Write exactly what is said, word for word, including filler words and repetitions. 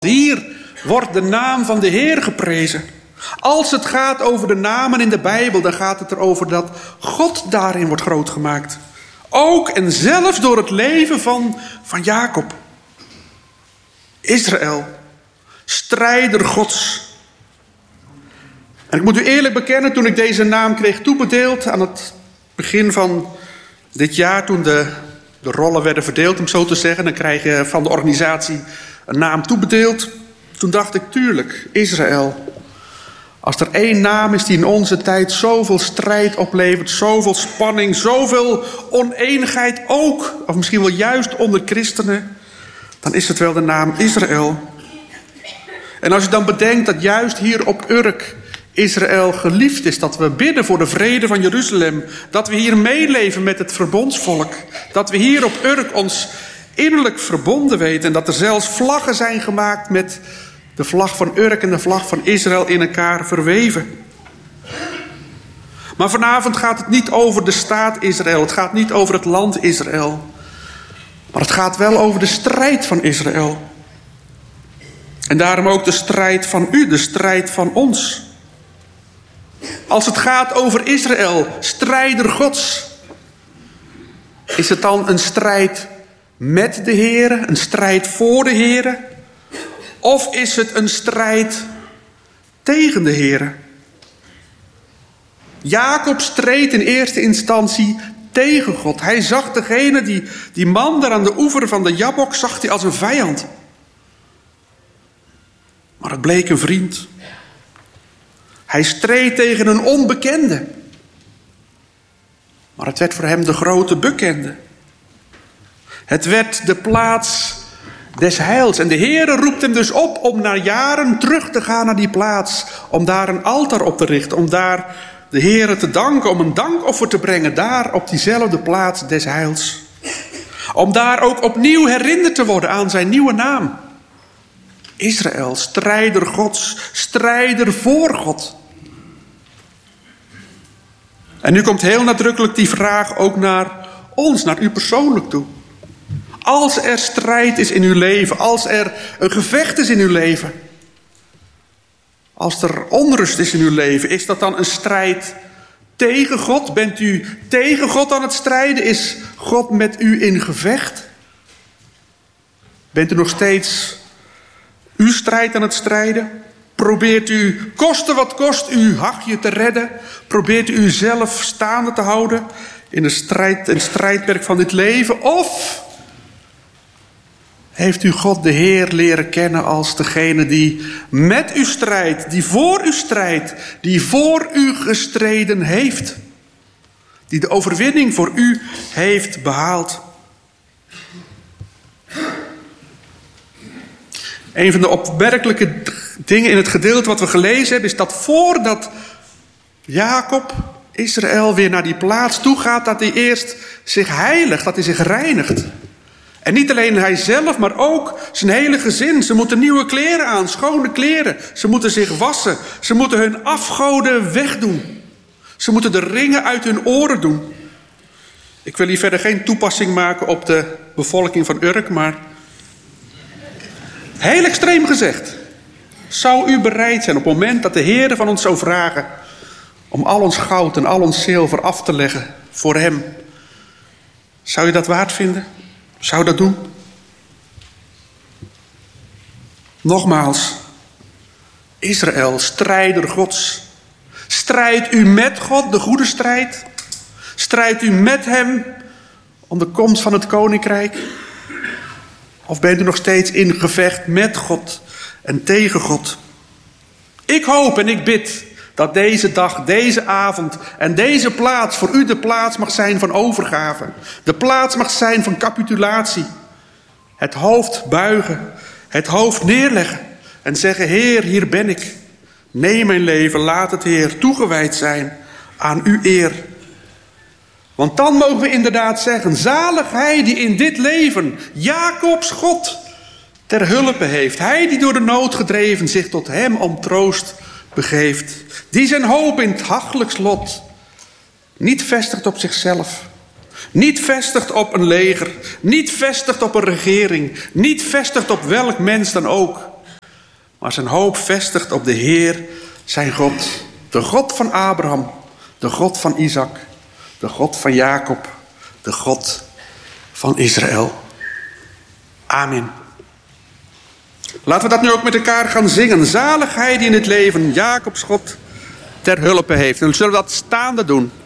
Hier wordt de naam van de Heer geprezen. Als het gaat over de namen in de Bijbel, dan gaat het erover dat God daarin wordt groot gemaakt. Ook en zelfs door het leven van, van Jacob. Israël, strijder Gods. En ik moet u eerlijk bekennen, toen ik deze naam kreeg toebedeeld aan het begin van dit jaar, toen de, de rollen werden verdeeld, om zo te zeggen, dan krijg je van de organisatie een naam toebedeeld. Toen dacht ik, tuurlijk, Israël. Als er één naam is die in onze tijd zoveel strijd oplevert, zoveel spanning, zoveel oneenigheid ook, of misschien wel juist onder christenen, dan is het wel de naam Israël. En als je dan bedenkt dat juist hier op Urk Israël geliefd is, dat we bidden voor de vrede van Jeruzalem, dat we hier meeleven met het verbondsvolk, dat we hier op Urk ons innerlijk verbonden weten en dat er zelfs vlaggen zijn gemaakt met de vlag van Urk en de vlag van Israël in elkaar verweven. Maar vanavond gaat het niet over de staat Israël, het gaat niet over het land Israël, maar het gaat wel over de strijd van Israël. En daarom ook de strijd van u, de strijd van ons. Als het gaat over Israël, strijder Gods, is het dan een strijd met de Heere, een strijd voor de Heere? Of is het een strijd tegen de Heere? Jacob streed in eerste instantie tegen God. Hij zag degene, die, die man daar aan de oever van de Jabbok, zag hij als een vijand. Maar het bleek een vriend. Hij streed tegen een onbekende. Maar het werd voor hem de grote bekende. Het werd de plaats des heils. En de Heere roept hem dus op om na jaren terug te gaan naar die plaats. Om daar een altaar op te richten. Om daar de Heere te danken. Om een dankoffer te brengen. Daar op diezelfde plaats des heils. Om daar ook opnieuw herinnerd te worden aan zijn nieuwe naam. Israël, strijder Gods. Strijder voor God. En nu komt heel nadrukkelijk die vraag ook naar ons, naar u persoonlijk toe. Als er strijd is in uw leven, als er een gevecht is in uw leven, als er onrust is in uw leven, is dat dan een strijd tegen God? Bent u tegen God aan het strijden? Is God met u in gevecht? Bent u nog steeds uw strijd aan het strijden? Probeert u, koste wat kost, uw hachje te redden? Probeert u uzelf staande te houden in de strijd en strijdperk van dit leven? Of heeft u God de Heer leren kennen als degene die met u strijdt, die voor u strijdt, die voor u gestreden heeft, die de overwinning voor u heeft behaald? Een van de opmerkelijke dingen in het gedeelte wat we gelezen hebben, is dat voordat Jacob, Israël, weer naar die plaats toe gaat, dat hij eerst zich heiligt, dat hij zich reinigt. En niet alleen hij zelf, maar ook zijn hele gezin. Ze moeten nieuwe kleren aan, schone kleren. Ze moeten zich wassen. Ze moeten hun afgoden wegdoen. Ze moeten de ringen uit hun oren doen. Ik wil hier verder geen toepassing maken op de bevolking van Urk, maar heel extreem gezegd, zou u bereid zijn op het moment dat de Heer van ons zou vragen om al ons goud en al ons zilver af te leggen voor hem? Zou je dat waard vinden? Zou dat doen? Nogmaals, Israël, strijder Gods. Strijdt u met God de goede strijd? Strijdt u met hem om de komst van het koninkrijk? Of bent u nog steeds in gevecht met God en tegen God? Ik hoop en ik bid dat deze dag, deze avond en deze plaats voor u de plaats mag zijn van overgave. De plaats mag zijn van capitulatie. Het hoofd buigen, het hoofd neerleggen en zeggen: Heer, hier ben ik. Neem mijn leven, laat het, Heer, toegewijd zijn aan uw eer. Want dan mogen we inderdaad zeggen: zalig hij die in dit leven Jacobs God ter hulpe heeft. Hij die door de nood gedreven zich tot hem om troost begeeft. Die zijn hoop in het hachelijks lot niet vestigt op zichzelf. Niet vestigt op een leger. Niet vestigt op een regering. Niet vestigt op welk mens dan ook. maar zijn hoop vestigt op de Heer, zijn God. De God van Abraham, de God van Isaac, de God van Jacob, de God van Israël. Amen. Laten we dat nu ook met elkaar gaan zingen. Zalig hij die in het leven Jacobs God ter hulpe heeft. En we zullen dat staande doen.